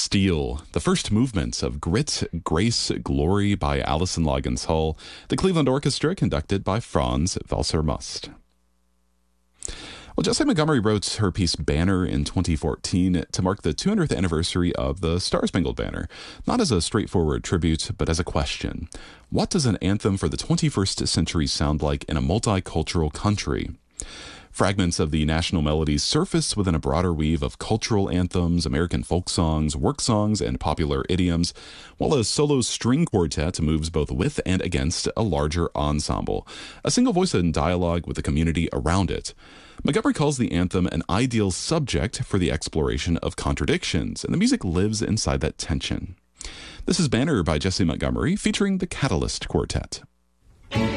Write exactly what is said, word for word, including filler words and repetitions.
Steel, the first movements of Grit, Grace, Glory by Alison Loggins Hull, the Cleveland Orchestra conducted by Franz Wassermust. Well, Jessie Montgomery wrote her piece Banner in twenty fourteen to mark the two hundredth anniversary of the Star-Spangled Banner, not as a straightforward tribute, but as a question. What does an anthem for the twenty-first century sound like in a multicultural country? Fragments of the national melodies surface within a broader weave of cultural anthems, American folk songs, work songs, and popular idioms, while a solo string quartet moves both with and against a larger ensemble, a single voice in dialogue with the community around it. Montgomery calls the anthem an ideal subject for the exploration of contradictions, and the music lives inside that tension. This is Banner by Jessie Montgomery, featuring the Catalyst Quartet.